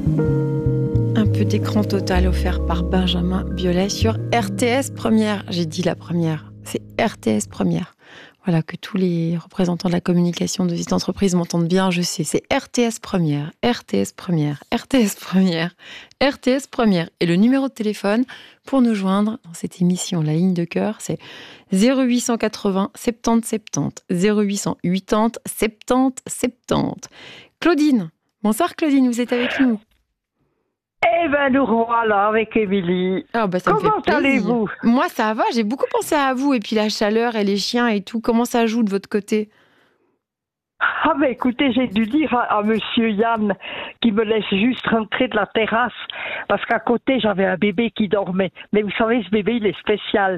Un peu d'écran total offert par Benjamin Biolay sur RTS Première. J'ai dit la première, c'est RTS Première. Voilà, que tous les représentants de la communication de cette entreprise m'entendent bien, je sais. C'est RTS Première, RTS Première, RTS Première, RTS Première. Et le numéro de téléphone pour nous joindre dans cette émission La Ligne de Cœur, c'est 0880 70 70, 0880 70 70. Claudine, bonsoir Claudine, vous êtes avec nous. Eh ben, nous voilà avec Émilie. Ah bah, ça me fait Comment plaisir. allez-vous? Moi, ça va, j'ai beaucoup pensé à vous. Et puis la chaleur et les chiens et tout, comment ça joue de votre côté? Ah ben écoutez, j'ai dû dire à monsieur Yann qui me laisse juste rentrer de la terrasse parce qu'à côté j'avais un bébé qui dormait. Mais vous savez, ce bébé il est spécial.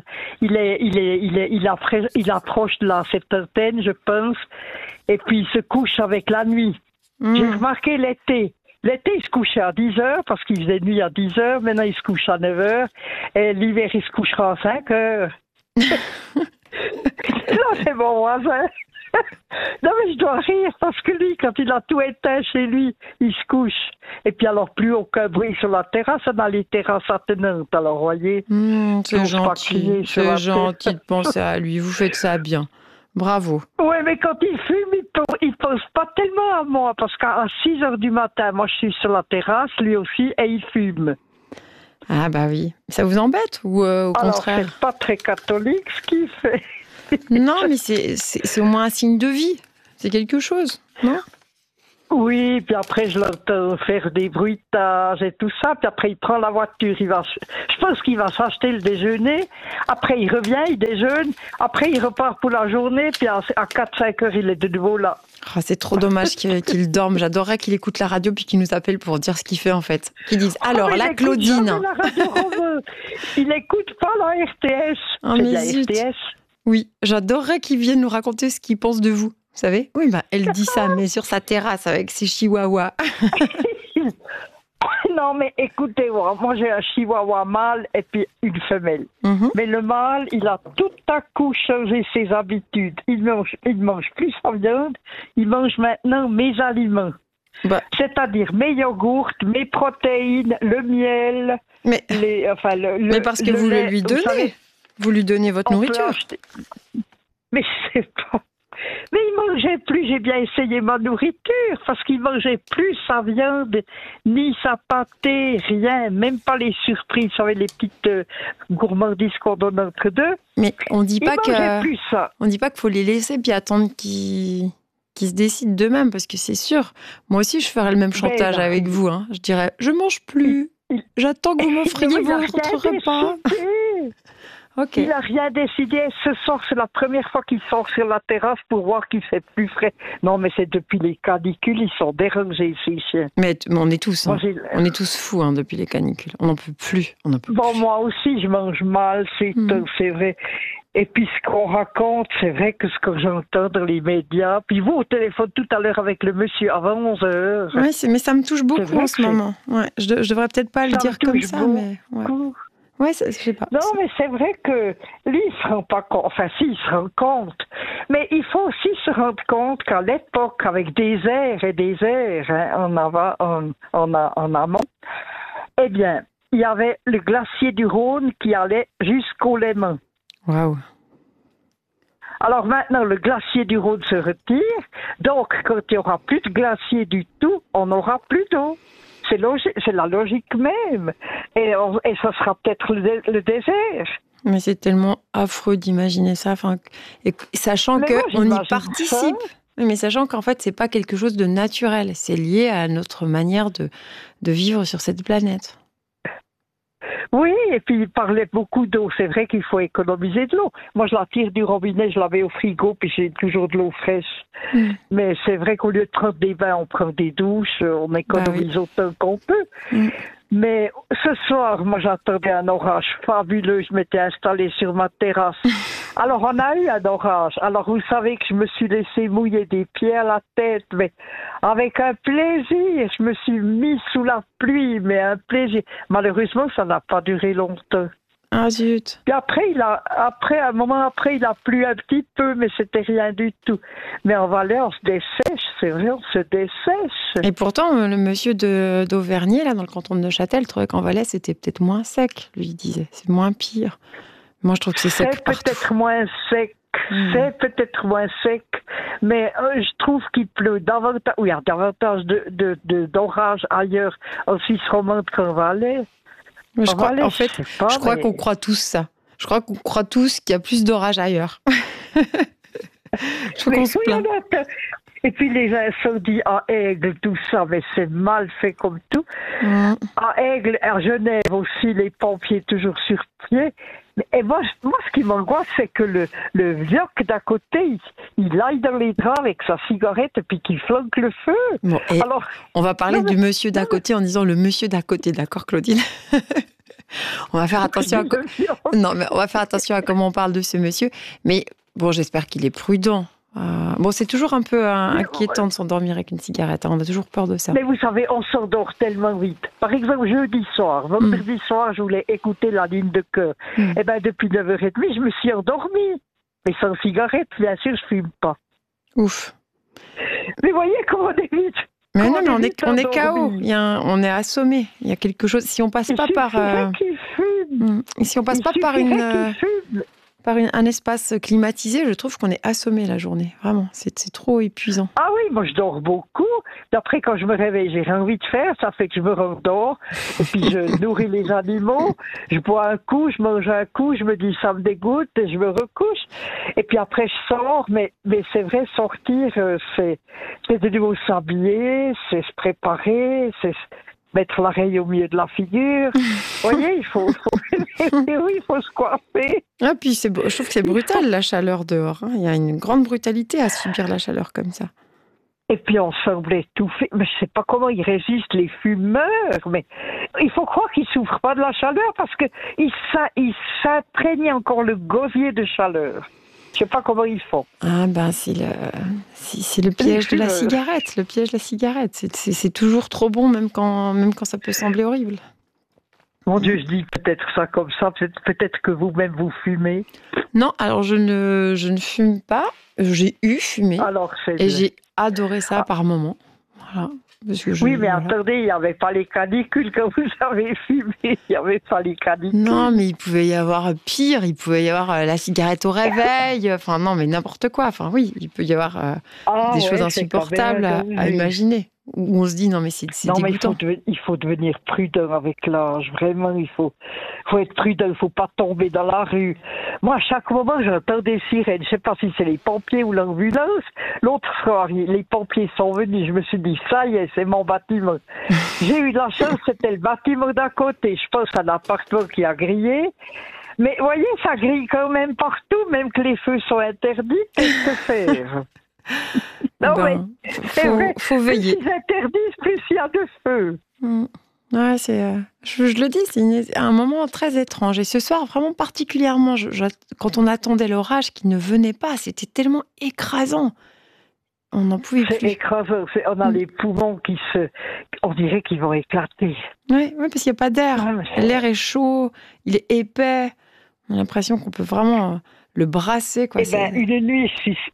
Il approche de la septantaine, je pense, et puis il se couche avec la nuit. J'ai remarqué l'été. L'été, il se couchait à 10h parce qu'il faisait nuit à 10h. Maintenant, il se couche à 9h. Et l'hiver, il se couchera à 5h. Non, c'est mon voisin. Non, mais je dois rire parce que lui, quand il a tout éteint chez lui, il se couche. Et puis alors, plus aucun bruit sur la terrasse. On a les terrasses attenantes. Alors, voyez. C'est gentil. C'est gentil de penser à lui. Vous faites ça bien. Bravo. Oui, mais quand il fume, il pense pas tellement à moi, parce qu'à 6h du matin, moi je suis sur la terrasse, lui aussi, et il fume. Ah bah oui. Ça vous embête ou au contraire? Alors, c'est pas très catholique ce qu'il fait. Non, mais c'est au moins un signe de vie. C'est quelque chose, non? Oui, puis après je l'entends faire des bruitages et tout ça, puis après il prend la voiture, je pense qu'il va s'acheter le déjeuner, après il revient, il déjeune, après il repart pour la journée, puis à 4-5 heures il est de nouveau là. Oh, c'est trop dommage qu'il dorme, j'adorerais qu'il écoute la radio puis qu'il nous appelle pour dire ce qu'il fait en fait. Qu'il dise, alors la Claudine... Il écoute pas la RTS, oh, c'est mais la zut. RTS. Oui, j'adorerais qu'il vienne nous raconter ce qu'il pense de vous. Vous savez? Oui, bah, elle dit ça, mais sur sa terrasse avec ses chihuahuas. Non, mais écoutez-moi, moi j'ai un chihuahua mâle et puis une femelle. Mais le mâle, il a tout à coup changé ses habitudes. Il mange plus sa viande, il mange maintenant mes aliments. Bah. C'est-à-dire mes yogourts, mes protéines, le miel, mais parce que vous le lui donnez. Vous lui donnez votre nourriture. Mais c'est pas... Mais il mangeait plus, j'ai bien essayé ma nourriture, parce qu'il mangeait plus sa viande, ni sa pâté, rien, même pas les surprises, vous savez, les petites gourmandises qu'on donne entre deux. Mais on dit pas plus ça. On dit pas qu'il faut les laisser puis attendre qu'ils se décident d'eux-mêmes, parce que c'est sûr, moi aussi je ferais le même chantage avec vous, hein. Je dirais, je mange plus, j'attends que vous m'offriez votre repas. Okay. Il n'a rien décidé. Ce soir, c'est la première fois qu'il sort sur la terrasse pour voir qu'il fait plus frais. Non, mais c'est depuis les canicules, ils sont dérangés, ces chiens. Mais on est tous, hein. On est tous fous hein, depuis les canicules. On n'en peut plus. Moi aussi, je mange mal, c'est vrai. Et puis, ce qu'on raconte, c'est vrai que ce que j'entends dans les médias. Puis vous, au téléphone tout à l'heure avec le monsieur avant 11h. Oui, mais ça me touche beaucoup en ce moment. Ouais, je devrais peut-être pas le dire comme ça, mais... Ouais. Ouais, je sais pas. Non, mais c'est vrai que lui, il se rend pas compte. Enfin, si, il se rend compte. Mais il faut aussi se rendre compte qu'à l'époque, avec des airs et des airs en amont, eh bien, il y avait le glacier du Rhône qui allait jusqu'au Léman. Waouh. Alors maintenant, le glacier du Rhône se retire. Donc, quand il n'y aura plus de glacier du tout, on n'aura plus d'eau. C'est la logique même. Et ça sera peut-être le désert. Mais c'est tellement affreux d'imaginer ça. Sachant qu'on y participe. Mais sachant qu'en fait, c'est pas quelque chose de naturel. C'est lié à notre manière de vivre sur cette planète. Oui, et puis il parlait beaucoup d'eau. C'est vrai qu'il faut économiser de l'eau. Moi, je la tire du robinet, je la mets au frigo, puis j'ai toujours de l'eau fraîche. Mais c'est vrai qu'au lieu de prendre des bains, on prend des douches, on économise autant qu'on peut. Mais ce soir, moi, j'attendais un orage fabuleux. Je m'étais installée sur ma terrasse. Alors, on a eu un orage. Alors, vous savez que je me suis laissé mouiller des pieds à la tête, mais avec un plaisir. Je me suis mis sous la pluie, mais un plaisir. Malheureusement, ça n'a pas duré longtemps. Ah zut. Puis un moment après, il a plu un petit peu, mais c'était rien du tout. Mais en Valais, on se dessèche, c'est vrai, on se dessèche. Et pourtant, le monsieur d'Auvergne, là, dans le canton de Neuchâtel, trouvait qu'en Valais, c'était peut-être moins sec, lui, il disait. C'est moins pire. Moi, je trouve que c'est sec partout. C'est peut-être moins sec. C'est peut-être moins sec, mais je trouve qu'il pleut davantage. Oui, il y a davantage d'orage ailleurs en Suisse romande qu'en Valais. Je crois qu'on croit tous ça. Je crois qu'on croit tous qu'il y a plus d'orage ailleurs. Et puis les incendies à Aigle, tout ça, mais c'est mal fait comme tout. À Aigle, à Genève aussi, les pompiers toujours sur pied. Et moi, ce qui m'angoisse, c'est que le vioc d'à côté, il aille dans les draps avec sa cigarette et puis qu'il flanque le feu. Bon, alors, on va parler du monsieur d'à côté en disant le monsieur d'à côté, d'accord, Claudine? On va faire attention Non, mais on va faire attention à comment on parle de ce monsieur. Mais bon, j'espère qu'il est prudent. Bon, c'est toujours un peu inquiétant de s'endormir avec une cigarette. Hein. On a toujours peur de ça. Mais vous savez, on s'endort tellement vite. Par exemple, jeudi soir, vendredi soir, je voulais écouter la ligne de cœur. Eh bien, depuis 9h30, je me suis endormie. Mais sans cigarette, bien sûr, je ne fume pas. Ouf. Mais voyez comment on est vite. Mais non, mais on est KO. On est assommé. Il y a quelque chose. Si on passe pas par. Si on passe pas par un espace climatisé, je trouve qu'on est assommé la journée. Vraiment, c'est trop épuisant. Ah oui, moi je dors beaucoup. D'après, quand je me réveille, j'ai rien envie de faire. Ça fait que je me rendors. Et puis je nourris les animaux. Je bois un coup, je mange un coup. Je me dis ça me dégoûte et je me recouche. Et puis après, je sors. Mais c'est vrai, sortir, c'est de nouveau s'habiller, c'est se préparer, c'est mettre l'oreille au milieu de la figure. Vous voyez, il faut se coiffer. Ah, puis je trouve que c'est brutal, la chaleur dehors. Hein. Il y a une grande brutalité à subir la chaleur comme ça. Et puis on semble étouffé. Mais je ne sais pas comment ils résistent, les fumeurs. Mais il faut croire qu'ils ne souffrent pas de la chaleur parce qu'ils s'imprègnent encore le gosier de chaleur. Je ne sais pas comment ils font. Ah ben c'est le piège de la cigarette. Le piège de la cigarette. C'est toujours trop bon, même quand ça peut sembler horrible. Mon Dieu, je dis peut-être ça comme ça. Peut-être que vous-même vous fumez. Non, alors je ne fume pas. J'ai fumé. Et j'ai adoré ça par moments. Voilà. Mais attendez, il n'y avait pas les canicules quand vous avez fumé. Il n'y avait pas les canicules. Non, mais il pouvait y avoir pire. Il pouvait y avoir la cigarette au réveil. Enfin, non, mais n'importe quoi. Enfin, oui, il peut y avoir des choses insupportables à imaginer. Où on se dit, non, mais c'est dégoûtant. Mais il faut devenir prudent avec l'âge. Vraiment, il faut être prudent. Il ne faut pas tomber dans la rue. Moi, à chaque moment, j'entends des sirènes. Je ne sais pas si c'est les pompiers ou l'ambulance. L'autre soir, les pompiers sont venus. Je me suis dit, ça y est, c'est mon bâtiment. J'ai eu de la chance, c'était le bâtiment d'à côté. Je pense à l'appartement qui a grillé. Mais vous voyez, ça grille quand même partout, même que les feux sont interdits. Qu'est-ce que faire? Non, mais faut veiller. Plus ils interdisent, plus il y a de feu. Ouais, je le dis, c'est un moment très étrange. Et ce soir, vraiment particulièrement, quand on attendait l'orage qui ne venait pas, c'était tellement écrasant. On n'en pouvait plus. C'est écrasant. On a les poumons on dirait qu'ils vont éclater. Oui, parce qu'il n'y a pas d'air. L'air est chaud, il est épais. On a l'impression qu'on peut vraiment le brasser. Quoi. Une nuit,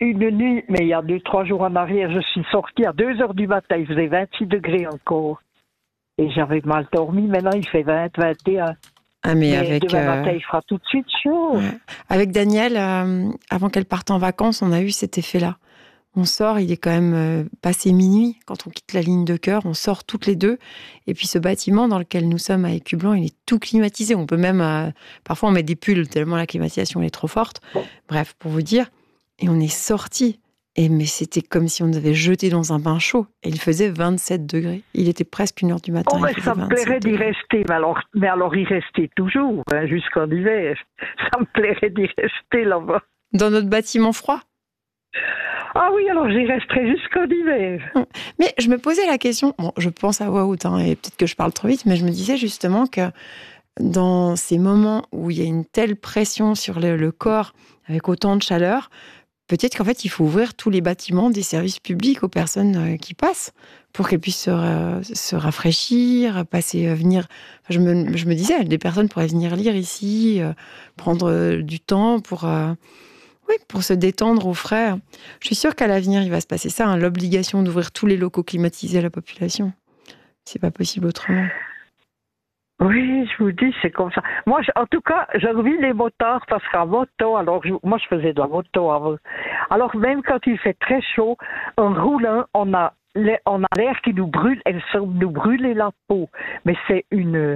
mais il y a 2-3 jours en arrière, je suis sortie à 2h du matin. Il faisait 26 degrés encore. Et j'avais mal dormi. Maintenant, il fait 20, 21. Ah, mais demain matin, il fera tout de suite chaud. Ouais. Avec Daniel, avant qu'elle parte en vacances, on a eu cet effet-là. On sort, il est quand même passé minuit. Quand on quitte la ligne de cœur, on sort toutes les deux. Et puis ce bâtiment dans lequel nous sommes à Écublanc, il est tout climatisé. On peut même... parfois, on met des pulls tellement la climatisation est trop forte. Bref, pour vous dire. Et on est sortis. Mais c'était comme si on nous avait jetés dans un bain chaud. Et il faisait 27 degrés. Il était presque 1h du matin. Ça me plairait d'y rester. Mais alors y rester toujours, jusqu'en hiver. Ça me plairait d'y rester là-bas. Dans notre bâtiment froid? Ah oui, alors j'y resterai jusqu'en hiver. Mais je me posais la question, je pense à voix haute, et peut-être que je parle trop vite, mais je me disais justement que dans ces moments où il y a une telle pression sur le corps, avec autant de chaleur, peut-être qu'en fait, il faut ouvrir tous les bâtiments des services publics aux personnes qui passent, pour qu'elle puisse se rafraîchir, venir. Enfin, je me disais, des personnes pourraient venir lire ici, prendre du temps pour se détendre au frais. Je suis sûre qu'à l'avenir, il va se passer ça, hein, l'obligation d'ouvrir tous les locaux climatisés à la population. C'est pas possible autrement. Oui, je vous dis, c'est comme ça. Moi, en tout cas, j'envie les motards parce qu'en moto, moi je faisais de la moto avant. Alors même quand il fait très chaud, en roulant, on a l'air qui nous brûle, elle semble nous brûler la peau. Mais c'est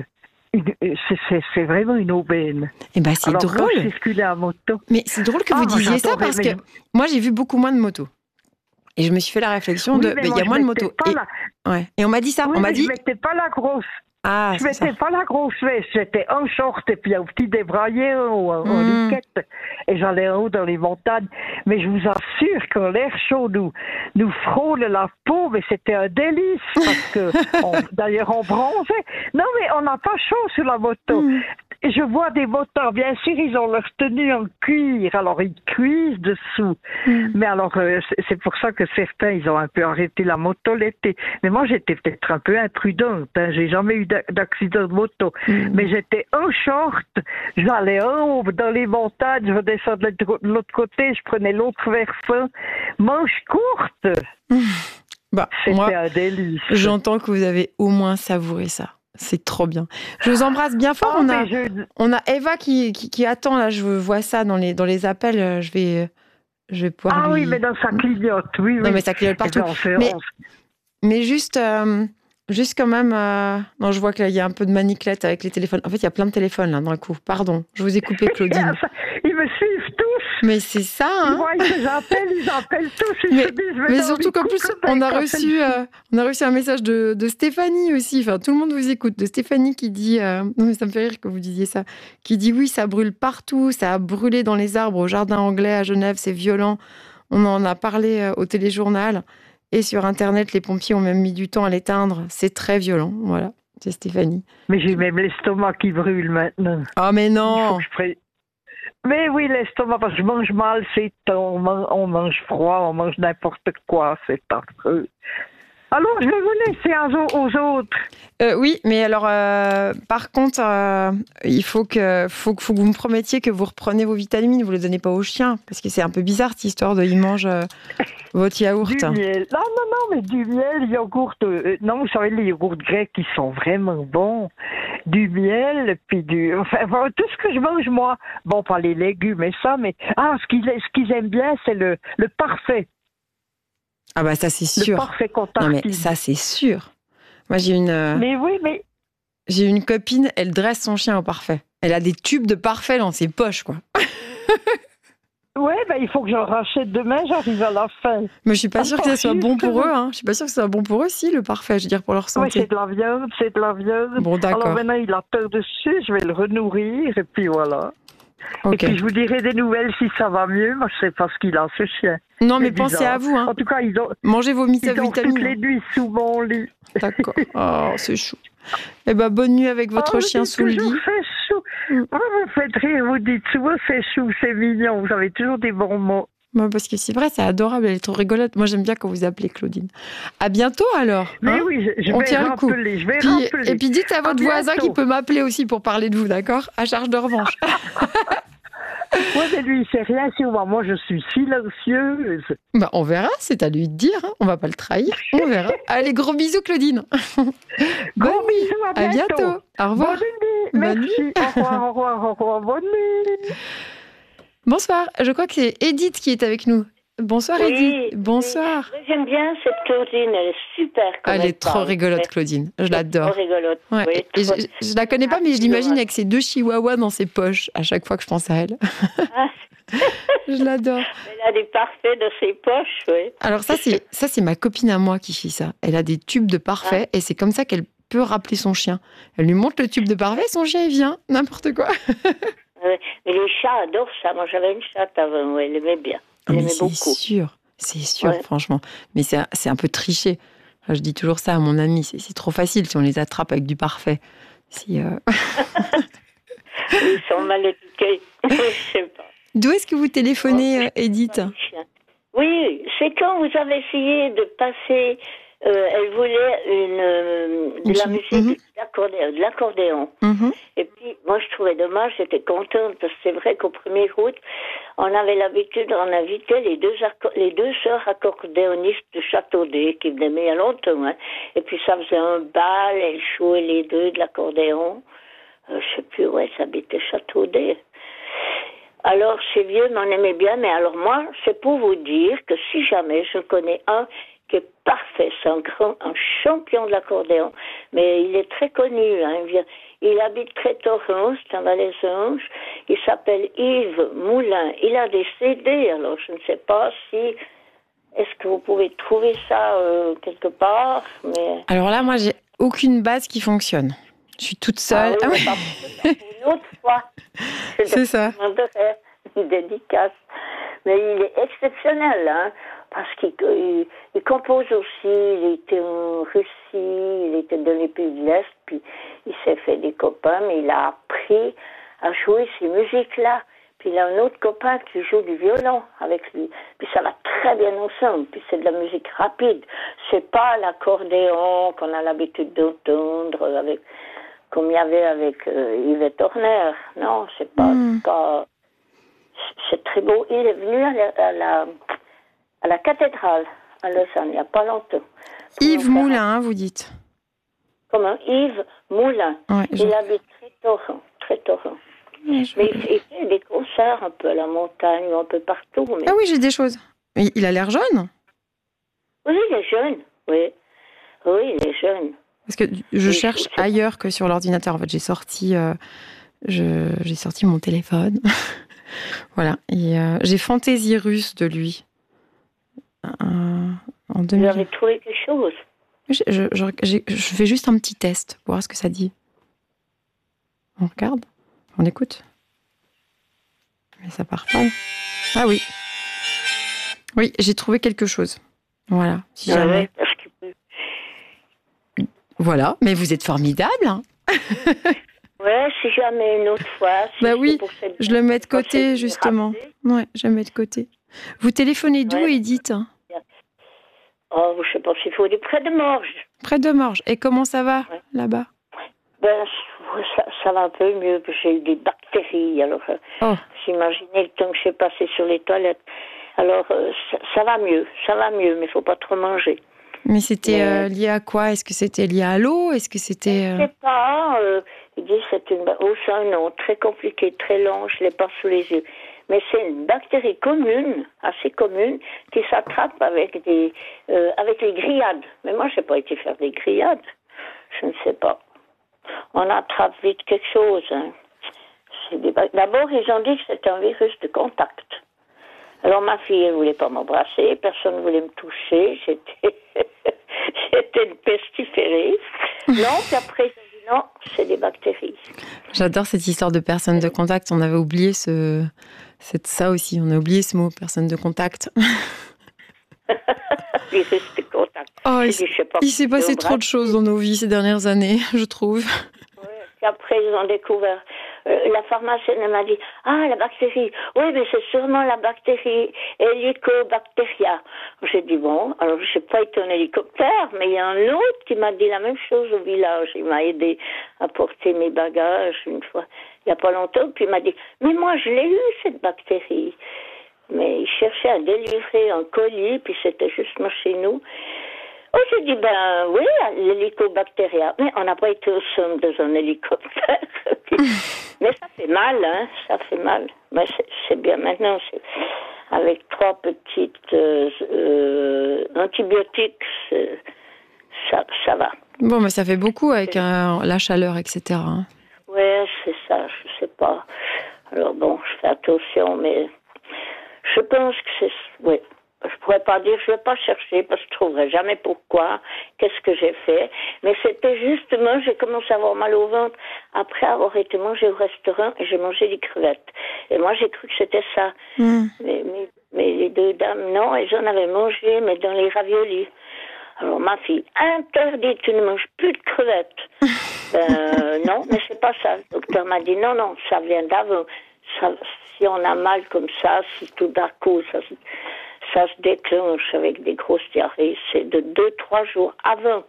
c'est vraiment une aubaine. Eh ben, c'est drôle. Quand je circulais en moto. Mais c'est drôle que vous disiez ça parce que moi, j'ai vu beaucoup moins de motos. Et je me suis fait la réflexion il y a moins de motos. Et on m'a dit ça. Oui, on m'a dit. Je mettais pas la grosse. Ah, je mettais pas la grosse veste, j'étais en short et puis un petit débraillé en liquette et j'allais en haut dans les montagnes. Mais je vous assure que l'air chaud nous frôle la peau, mais c'était un délice parce que d'ailleurs on bronzait. Non mais on n'a pas chaud sur la moto. Je vois des motards, bien sûr, ils ont leur tenue en cuir, alors ils cuisent dessous. Mais alors, c'est pour ça que certains, ils ont un peu arrêté la moto l'été. Mais moi, j'étais peut-être un peu imprudente, hein. J'ai jamais eu d'accident de moto. Mais j'étais en short, j'allais en haut dans les montagnes, je redescendais de l'autre côté, je prenais l'autre versant, manches courtes. C'était un délice. J'entends que vous avez au moins savouré ça. C'est trop bien. Je vous embrasse bien fort. On a Eva qui attend, là, je vois ça dans les appels. Je vais pouvoir. Ah oui, mais dans sa clignote, oui. Non, mais ça clignote partout. Mais juste quand même. Non, je vois qu'il y a un peu de maniclette avec les téléphones. En fait, il y a plein de téléphones là d'un coup. Pardon, je vous ai coupé, Claudine. Ils me suivent tous. Mais c'est ça, hein. Ils appellent tous. Mais surtout qu'en plus, on a reçu un message de Stéphanie aussi. Enfin, tout le monde vous écoute. De Stéphanie qui dit, non mais ça me fait rire que vous disiez ça, qui dit oui, ça brûle partout, ça a brûlé dans les arbres au jardin anglais à Genève, c'est violent. On en a parlé au téléjournal et sur Internet, les pompiers ont même mis du temps à l'éteindre. C'est très violent, voilà. C'est Stéphanie. Mais j'ai même l'estomac qui brûle maintenant. Ah mais non. Mais oui, l'estomac, parce que je mange mal, on mange froid, on mange n'importe quoi, c'est affreux. Alors, je vais vous laisser aux autres. Oui, mais alors, par contre, il faut que vous me promettiez que vous reprenez vos vitamines, vous ne les donnez pas aux chiens, parce que c'est un peu bizarre cette histoire de ils mangent votre yaourt. Du miel. Non, mais du miel, yogourt. Non, vous savez, les yogourts grecs, ils sont vraiment bons. Du miel, puis enfin, tout ce que je mange, moi. Bon, pas les légumes et ça, mais. Ce qu'ils aiment bien, c'est le parfait. Ah bah ça c'est sûr. Le parfait contact. Non mais ça c'est sûr. Moi j'ai j'ai une copine, elle dresse son chien au parfait. Elle a des tubes de parfait dans ses poches, quoi. Ouais, il faut que j'en rachète demain, j'arrive à la fin. Mais je suis pas sûre que ça soit bon pour eux, hein. Je suis pas sûre que ça soit bon pour eux, si, le parfait, je veux dire, pour leur santé. Oui, c'est de la viande. Bon, d'accord. Alors maintenant, il a peur dessus, je vais le renourrir, et puis voilà. Okay. Et puis je vous dirai des nouvelles si ça va mieux. Moi, je sais pas ce qu'il a, ce chien. Non, mais pensez à vous. Hein. En tout cas, mangez vos vitamines. Toutes les nuits sous mon lit. D'accord. Oh, c'est chou. Eh ben, bonne nuit avec votre chien sous le lit. C'est chou. Vous me faites rire, vous dites souvent c'est chou, c'est mignon. Vous avez toujours des bons mots. Bah parce que c'est vrai, c'est adorable, elle est trop rigolote. Moi, j'aime bien quand vous appelez Claudine. À bientôt alors. Mais oui, on tient le coup. Je vais rappeler. Et puis dites à votre voisin qui peut m'appeler aussi pour parler de vous, d'accord? À charge de revanche. Moi, mais lui, il sait rien sur moi. Moi, je suis silencieuse. Bah, on verra, c'est à lui de dire. Hein. On va pas le trahir. On verra. Allez, gros bisous, Claudine. Gros bisous, à bientôt. Au revoir. Bonne nuit. Merci. Au revoir. Bonne nuit. Bonsoir. Je crois que c'est Edith qui est avec nous. Bonsoir, Edith. Bonsoir. Oui. J'aime bien cette Claudine, elle est super. Elle est trop rigolote, Claudine. Je l'adore. Trop rigolote. Ouais. Oui, et je la connais pas, mais je l'imagine avec ses 2 chihuahuas dans ses poches à chaque fois que je pense à elle. Je l'adore. Elle a des parfaits dans ses poches, oui. Alors ça, c'est ma copine à moi qui fait ça. Elle a des tubes de parfait et c'est comme ça qu'elle peut rappeler son chien. Elle lui montre le tube de parfait, son chien il vient, n'importe quoi. Mais les chats adorent ça. Moi, j'avais une chatte avant, elle aimait bien. C'est sûr, ouais. Franchement. Mais c'est un peu triché. Enfin, je dis toujours ça à mon ami, c'est trop facile si on les attrape avec du parfait. Ils sont mal éduqués, je sais pas. D'où est-ce que vous téléphonez, Edith? Oui, c'est quand vous avez essayé de passer Elle voulait de la musique de l'accordéon. Et puis, moi, je trouvais dommage, j'étais contente, parce que c'est vrai qu'au 1er août, on avait l'habitude, on invitait les deux sœurs accordéonistes de Châteaudet, qui venaient il y a longtemps. Hein. Et puis, ça faisait un bal, elles jouaient les deux de l'accordéon. Je sais plus où elles habitaient, Châteaudet. Alors, c'est vieux, mais on aimait bien. Mais alors, moi, c'est pour vous dire que si jamais je connais un qui est parfait, c'est un champion de l'accordéon, mais il est très connu. Hein. Il habite Trétorin, c'est un Valaisange. Il s'appelle Yves Moulin. Il a des CD, alors je ne sais pas si... Est-ce que vous pouvez trouver ça quelque part, mais... Alors là, moi, j'ai aucune base qui fonctionne. Je suis toute seule. Ah oui, pour une autre fois. C'est ça. Une dédicace. Mais il est exceptionnel, hein, parce qu'il compose aussi. Il était en Russie, il était dans les pays de l'Est, puis il s'est fait des copains, mais il a appris à jouer ces musiques-là. Puis il a un autre copain qui joue du violon avec lui. Puis ça va très bien ensemble. Puis c'est de la musique rapide. C'est pas l'accordéon qu'on a l'habitude d'entendre avec, comme il y avait avec Yvette Horner. Non, c'est pas... C'est très beau. Il est venu à la cathédrale à Lausanne il n'y a pas longtemps. Yves Moulin, vous dites. Comment? Yves Moulin. Ouais, il habite Trétorin. Mais il fait des concerts un peu à la montagne, un peu partout. Mais... Ah oui, j'ai des choses. Il a l'air jeune. Oui, il est jeune. Oui, il est jeune. Parce que je cherche ailleurs que sur l'ordinateur. En fait, j'ai sorti mon téléphone. Voilà. Et j'ai Fantaisie russe de lui. En 2000. Vous avez trouvé quelque chose? Je fais juste un petit test pour voir ce que ça dit. On regarde? On écoute? Mais ça part pas. Ah oui. Oui, j'ai trouvé quelque chose. Voilà. Si jamais. Voilà. Mais vous êtes formidable, hein. Ouais, si jamais une autre fois. Si bah oui, je le mets de côté, justement. Ouais, je le mets de côté. Vous téléphonez d'où, Edith? Oh, je sais pas s'il faut dire près de Morges. Près de Morges. Et comment ça va, là-bas? Ben, ça va un peu mieux, parce que j'ai eu des bactéries. Alors, j'imaginais le temps que j'ai passé sur les toilettes. Alors, ça va mieux, mais il ne faut pas trop manger. Mais c'était lié à quoi? Est-ce que c'était lié à l'eau? Est-ce que c'était... Je ne sais pas. Ils disent que c'est une... Oh, c'est un nom très compliqué, très long, je ne l'ai pas sous les yeux. Mais c'est une bactérie commune, assez commune, qui s'attrape avec les grillades. Mais moi, je n'ai pas été faire des grillades. Je ne sais pas. On attrape vite quelque chose. Hein. D'abord, ils ont dit que c'était un virus de contact. Alors, ma fille, elle ne voulait pas m'embrasser, personne ne voulait me toucher. J'étais une pestiférée. Non, puis après, ils ont dit non, c'est des bactéries. J'adore cette histoire de personnes de contact. On avait oublié ça aussi. On a oublié ce mot, personne de contact. Virus de contact. Oh, il s'est passé trop de choses dans nos vies ces dernières années, je trouve. Ouais, puis après, ils ont découvert. La pharmacienne m'a dit « Ah, la bactérie. Oui, mais c'est sûrement la bactérie Helicobacteria. » J'ai dit « Bon, alors je n'ai pas été en hélicoptère, mais il y a un autre qui m'a dit la même chose au village. Il m'a aidé à porter mes bagages une fois, il n'y a pas longtemps. Puis il m'a dit « Mais moi, je l'ai eu, cette bactérie. » Mais il cherchait à délivrer un colis, puis c'était justement chez nous. Oh, j'ai dit, ben oui, l'hélicobactéria. Mais on n'a pas été au sommet dans un hélicoptère. Mais ça fait mal, hein, ça fait mal. Mais c'est bien maintenant, avec 3 petites antibiotiques, ça va. Bon, mais ça fait beaucoup avec la chaleur, etc. Hein. Oui, c'est ça, je sais pas. Alors bon, je fais attention, mais je pense que c'est... Oui. Je pourrais pas dire, je vais pas chercher parce que je trouverai jamais pourquoi, qu'est-ce que j'ai fait. Mais c'était justement, j'ai commencé à avoir mal au ventre après avoir été mangé au restaurant et j'ai mangé des crevettes. Et moi, j'ai cru que c'était ça. Mais les 2 dames, non, elles en avaient mangé, mais dans les raviolis. Alors ma fille, interdit, tu ne manges plus de crevettes. Non, mais c'est pas ça. Le docteur m'a dit, non, ça vient d'avant. Si on a mal comme ça, si tout d'un coup, ça ça se déclenche avec des grosses diarrhées, c'est de 2-3 jours avant.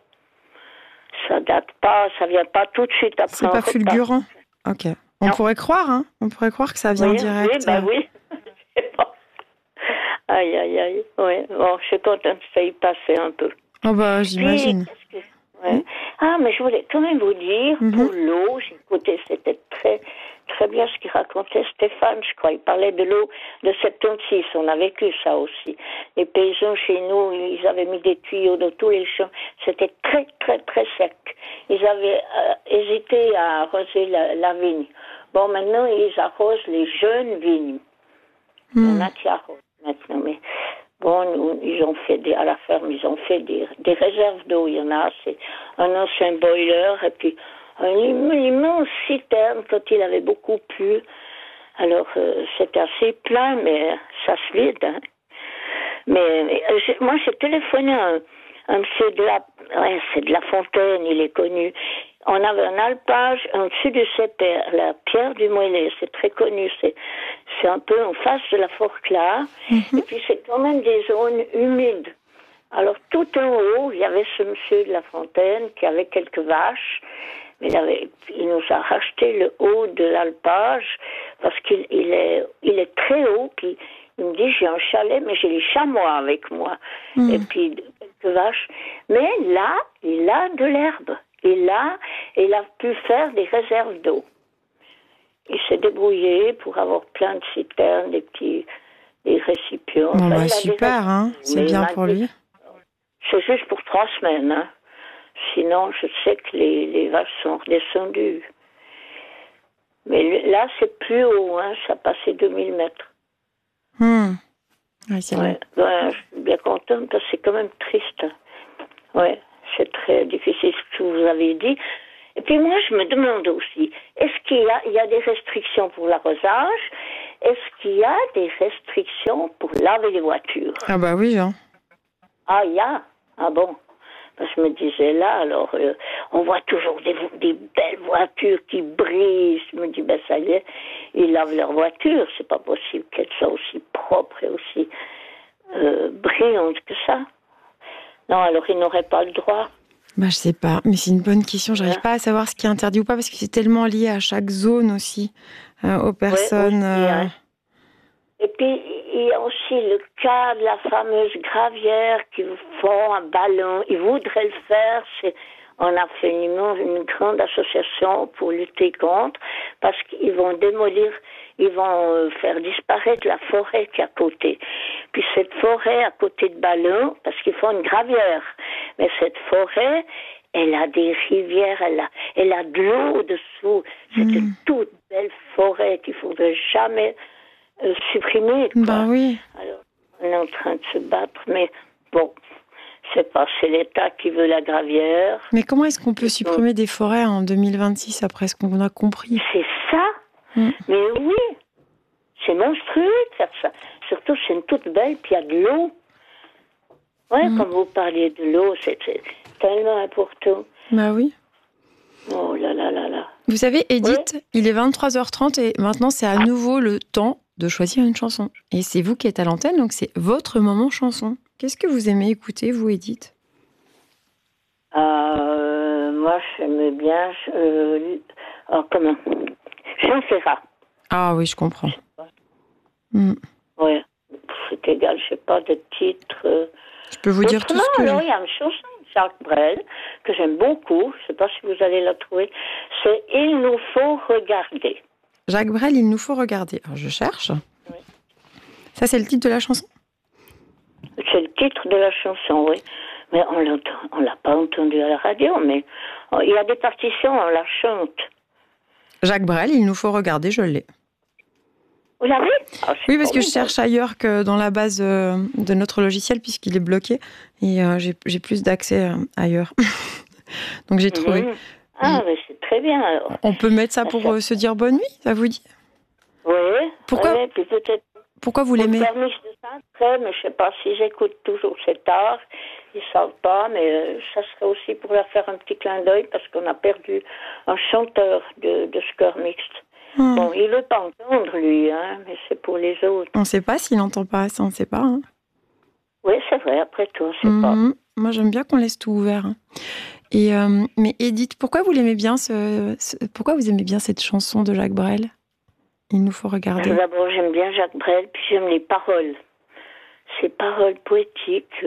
Ça date pas, ça vient pas tout de suite après. C'est pas fulgurant. Ok. On pourrait croire, hein. On pourrait croire que ça vient direct. Oui, bah oui. Je sais pas. Aïe, aïe, aïe. Ouais. Bon, je suis contente que ça y passe un peu. Oh bah, j'imagine. Ah, mais je voulais quand même vous dire, pour l'eau, j'ai écouté, c'était très, très bien ce qu'il racontait Stéphane, je crois. Il parlait de l'eau de 76. On a vécu ça aussi. Les paysans chez nous, ils avaient mis des tuyaux dans tous les champs. C'était très, très, très sec. Ils avaient hésité à arroser la vigne. Bon, maintenant, ils arrosent les jeunes vignes. Il y en a qui arrosent maintenant, mais... Bon, ils ont fait à la ferme, ils ont fait des réserves d'eau. Il y en a, c'est un ancien boiler et puis une immense citerne quand il avait beaucoup plu. Alors, c'était assez plein, mais ça se vide. Hein. Mais moi, j'ai téléphoné à un monsieur c'est de la Fontaine, il est connu. On avait un alpage en dessus du CPR, la pierre du Moëllet, c'est très connu, c'est un peu en face de la Forclaz, et puis c'est quand même des zones humides. Alors tout en haut, il y avait ce monsieur de la Fontaine qui avait quelques vaches, mais il nous a racheté le haut de l'alpage parce qu'il est très haut, puis il me dit, j'ai un chalet, mais j'ai les chamois avec moi, et puis quelques vaches. Mais là, il a de l'herbe. Et là, il a pu faire des réserves d'eau. Il s'est débrouillé pour avoir plein de citernes, des récipients. Bon, bah, super, hein. C'est bien pour lui. C'est juste pour 3 semaines. Hein. Sinon, je sais que les vaches sont redescendues. Mais là, c'est plus haut, hein. Ça a passé 2000 mètres. Oui, c'est vrai. Je suis bien contente parce que c'est quand même triste. Ouais. C'est très difficile ce que vous avez dit. Et puis moi, je me demande aussi, est-ce qu'il y a des restrictions pour l'arrosage? Est-ce qu'il y a des restrictions pour laver les voitures? Ah bah oui, hein. Ah, il y a? Ah bon? Parce que je me disais là, alors, on voit toujours des belles voitures qui brillent. Je me dis, ben ça y est, ils lavent leur voiture. C'est pas possible qu'elles soient aussi propres et aussi brillantes que ça. Non, alors ils n'auraient pas le droit. Bah, je sais pas, mais c'est une bonne question. J'arrive pas à savoir ce qui est interdit ou pas parce que c'est tellement lié à chaque zone aussi, aux personnes. Aussi, Et puis, il y a aussi le cas de la fameuse gravière qui font un ballon. Ils voudraient le faire. On a fait une grande association pour lutter contre parce qu'ils vont démolir, ils vont faire disparaître la forêt qui est à côté. Puis cette forêt à côté de Ballon, parce qu'ils font une gravière, mais cette forêt, elle a des rivières, elle a de l'eau dessous. C'est une toute belle forêt qu'il ne faudrait jamais supprimer. Quoi. Bah oui. Alors, on est en train de se battre, mais bon... C'est l'État qui veut la gravière. Mais comment est-ce qu'on peut supprimer des forêts en 2026 après ce qu'on a compris? C'est ça. Mais oui, c'est monstrueux de faire ça. Surtout, c'est une toute belle, puis il y a de l'eau. Ouais, comme vous parliez de l'eau, c'est tellement important. Bah oui. Oh là là là là. Vous savez, Edith, il est 23h30 et maintenant c'est à nouveau le temps de choisir une chanson. Et c'est vous qui êtes à l'antenne, donc c'est votre moment chanson. Qu'est-ce que vous aimez écouter, vous, Edith? Moi, j'aime bien... comment? Jean Ferrat. Ah oui, je comprends. Ouais, c'est égal, je sais pas de titre. Je peux vous dire tout ce que alors, il y a une chanson de Jacques Brel que j'aime beaucoup, je sais pas si vous allez la trouver, c'est « Il nous faut regarder ». Jacques Brel, il nous faut regarder. Alors, je cherche. Oui. Ça, c'est le titre de la chanson? C'est le titre de la chanson, oui. Mais on l'a pas entendu à la radio, mais il y a des partitions, on la chante. Jacques Brel, il nous faut regarder, je l'ai. Vous l'avez? Oui, parce que je cherche ailleurs que dans la base de notre logiciel, puisqu'il est bloqué, et j'ai plus d'accès ailleurs. Donc j'ai trouvé. Ah, mais c'est très bien. Alors. On peut mettre ça pour se dire bonne nuit, ça vous dit? Oui. Pourquoi? Oui, puis peut-être. Pourquoi vous l'aimez? Mais je sais pas si j'écoute toujours, c'est tard. Ils savent pas, mais ça serait aussi pour leur faire un petit clin d'œil parce qu'on a perdu un chanteur de ce chœur mixte. Bon, il veut pas entendre lui, hein, mais c'est pour les autres. On sait pas s'il n'entend pas, ça on sait pas. Hein. Oui, c'est vrai, après tout, c'est pas... Moi, j'aime bien qu'on laisse tout ouvert. Hein. Et, mais Edith, pourquoi vous l'aimez bien pourquoi vous aimez bien cette chanson de Jacques Brel? Il nous faut regarder. D'abord, j'aime bien Jacques Brel, puis j'aime les paroles. Ces paroles poétiques.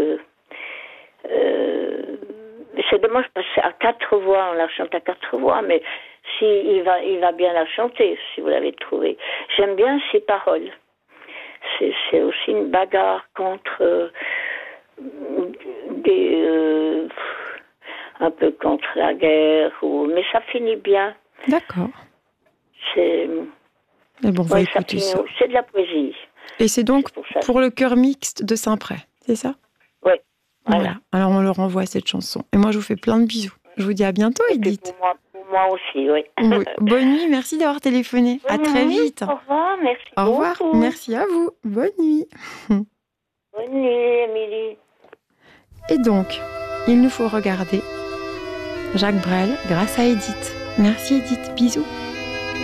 C'est dommage parce que à 4 voix, on la chante à 4 voix, mais il va bien la chanter, si vous l'avez trouvé. J'aime bien ces paroles. C'est aussi une bagarre contre un peu contre la guerre, mais ça finit bien. D'accord. Mais bon, on va écouter ça. C'est de la poésie. Et c'est donc pour le chœur mixte de Saint-Pré, c'est ça? Oui. Voilà. Alors on leur envoie cette chanson. Et moi, je vous fais plein de bisous. Je vous dis à bientôt, Edith. Pour moi aussi, oui. Bonne nuit, merci d'avoir téléphoné. À très vite. Au revoir, merci. Au revoir, beaucoup. Merci à vous. Bonne nuit. Bonne nuit, Émilie. Et donc, il nous faut regarder Jacques Brel grâce à Edith. Merci Edith, bisous.